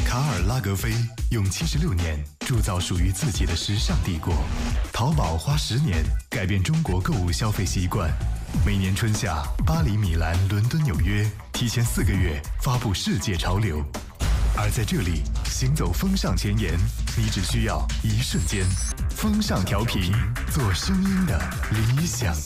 卡尔拉格菲用76年铸造属于自己的时尚帝国，淘宝花10年改变中国购物消费习惯。每年春夏，巴黎、米兰、伦敦、纽约提前4个月发布世界潮流，而在这里行走风尚前沿，你只需要1瞬间。风尚调频，做声音的理想